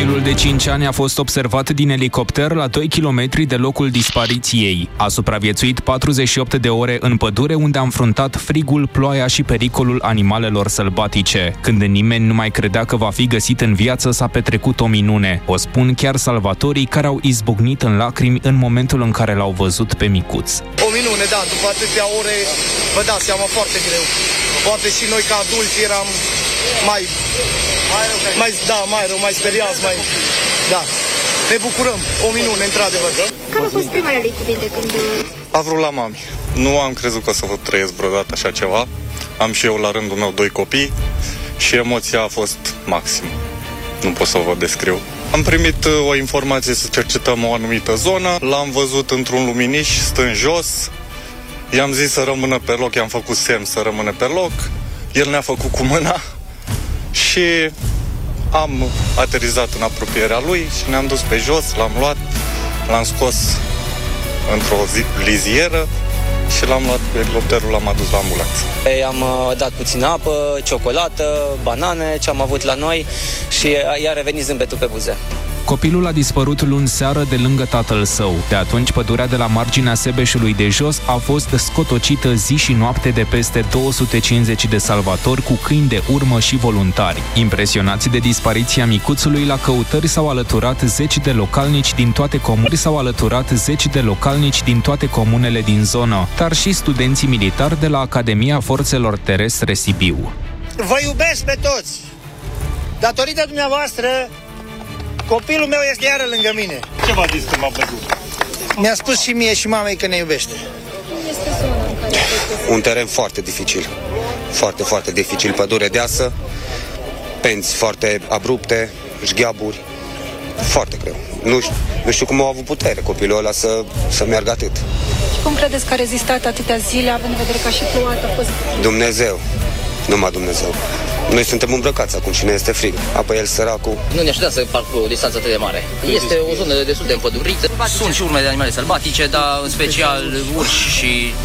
Copilul de 5 ani a fost observat din elicopter la 2 km de locul dispariției. A supraviețuit 48 de ore în pădure, unde a înfruntat frigul, ploaia și pericolul animalelor sălbatice. Când nimeni nu mai credea că va fi găsit în viață, s-a petrecut o minune. O spun chiar salvatorii care au izbucnit în lacrimi în momentul în care l-au văzut pe micuț. O minune, da, după atâtea ore, vă dați seama, foarte greu. Poate și noi ca adulți eram mai rău, mai speriați, Da, ne bucurăm, o minune, într-adevăr. Care au fost primele lui cuvinte când... A vrut la mami. Nu am crezut că o să vă trăiesc vreodată așa ceva. Am și eu la rândul meu 2 copii și emoția a fost maximă. Nu pot să vă descriu. Am primit o informație să cercetăm o anumită zonă, l-am văzut într-un luminiș stând jos, i-am zis să rămână pe loc, i-am făcut semn să rămână pe loc, el ne-a făcut cu mâna și am aterizat în apropierea lui și ne-am dus pe jos, l-am luat, l-am scos într-o lizieră și l-am luat cu elicopterul, l-am adus la ambulanță. I-am dat puțină apă, ciocolată, banane, ce am avut la noi și i-a revenit zâmbetul pe buze. Copilul a dispărut luni seară de lângă tatăl său. De atunci, pădurea de la marginea Sebeșului de jos a fost scotocită zi și noapte de peste 250 de salvatori cu câini de urmă și voluntari. Impresionați de dispariția micuțului, la căutări s-au alăturat zeci de localnici din toate comunele din zonă, dar și studenții militari de la Academia Forțelor Terestre Sibiu. Vă iubesc pe toți! Datorită dumneavoastră, copilul meu este iară lângă mine. Ce v-a zis când v-a văzut? Mi-a spus și mie și mamei că ne iubește. Un teren foarte dificil. Foarte, foarte dificil. Pădure deasă, penți foarte abrupte, șgheaburi. Foarte greu. Nu știu cum au avut putere copilul ăla să meargă atât. Și cum credeți că a rezistat atâtea zile, având în vedere că și plouat a fost... Dumnezeu. Numai Dumnezeu. Noi suntem îmbrăcați acum și ne este frig. Apoi el, săracul... Nu ne așteptam să parcurg o distanță atât de mare. Este o zonă destul de împădurită. Sunt și urme de animale sălbatice, dar în special urși și